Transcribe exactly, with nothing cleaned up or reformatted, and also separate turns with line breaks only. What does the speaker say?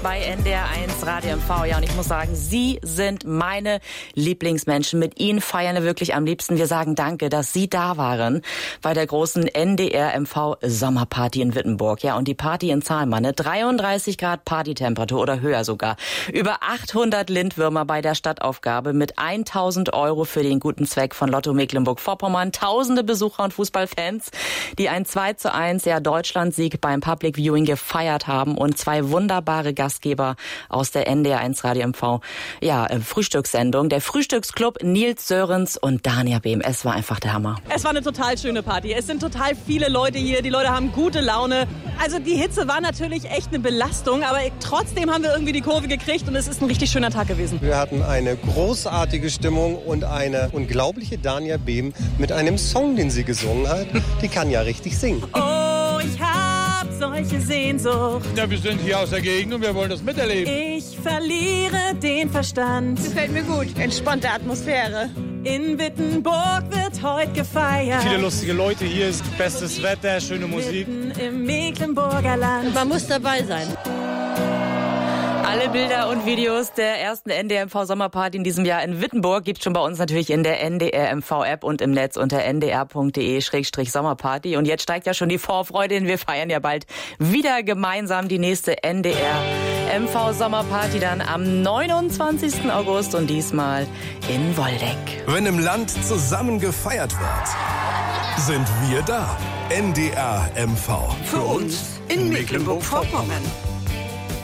bei N D R eins Radio M V. Ja, und ich muss sagen, Sie sind meine Lieblingsmenschen. Mit Ihnen feiern wir wirklich am liebsten. Wir sagen danke, dass Sie da waren bei der großen N D R M V Sommerparty in Wittenburg. Ja, und die Party in Zahlmann, dreiunddreißig Grad Partytemperatur oder höher sogar. Über achthundert Lindwürmer bei der Stadtaufgabe mit tausend Euro für den guten Zweck von Lotto Mecklenburg-Vorpommern. Tausende Besucher und Fußballfans, die ein zwei zu eins ja, Deutschlandsieg beim Public Viewing gefeiert haben und zwei wunderbare Gastgeber aus der N D R eins Radio M V ja, Frühstückssendung. Der Frühstücksclub Nils Sörens und Dania Behm. Es war einfach der Hammer.
Es war eine total schöne Party. Es sind total viele Leute hier. Die Leute haben gute Laune. Also die Hitze war natürlich echt eine Belastung, aber trotzdem haben wir irgendwie die Kurve gekriegt und es ist ein richtig schöner Tag gewesen.
Wir hatten eine großartige Stimmung und eine unglaubliche Dania Behm mit einem Song, den sie gesungen hat. Die kann ja richtig singen.
Oh, ich hab solche Sehnsucht.
Ja, wir sind hier aus der Gegend und wir wollen das miterleben.
Ich verliere den Verstand.
Gefällt mir gut. Entspannte Atmosphäre.
In Wittenburg wird heute gefeiert.
Viele lustige Leute, hier ist bestes Wetter, schöne Musik.
Mitten im Mecklenburger Land.
Man muss dabei sein.
Alle Bilder und Videos der ersten N D R M V Sommerparty in diesem Jahr in Wittenburg gibt's schon bei uns natürlich in der N D R M V App und im Netz unter n d r punkt d e Schrägstrich Sommerparty. Und jetzt steigt ja schon die Vorfreude, denn wir feiern ja bald wieder gemeinsam die nächste N D R M V Sommerparty dann am neunundzwanzigsten August und diesmal in Woldeck.
Wenn im Land zusammen gefeiert wird, sind wir da. N D R M V.
Für uns in Mecklenburg-Vorpommern.